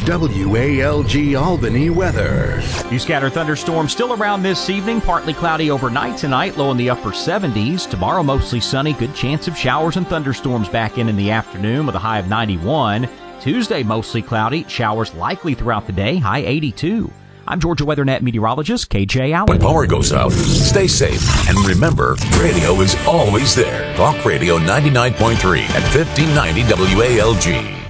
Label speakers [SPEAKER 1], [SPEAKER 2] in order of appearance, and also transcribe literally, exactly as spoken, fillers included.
[SPEAKER 1] W A L G Albany weather.
[SPEAKER 2] Few scattered thunderstorms still around this evening. Partly cloudy overnight tonight, low in the upper seventies. Tomorrow, mostly sunny. Good chance of showers and thunderstorms back in in the afternoon with a high of ninety-one. Tuesday, mostly cloudy. Showers likely throughout the day. High eighty-two. I'm Georgia WeatherNet meteorologist K J Allen.
[SPEAKER 3] When power goes out, stay safe. And remember, radio is always there. Talk Radio ninety-nine point three at fifteen ninety W A L G.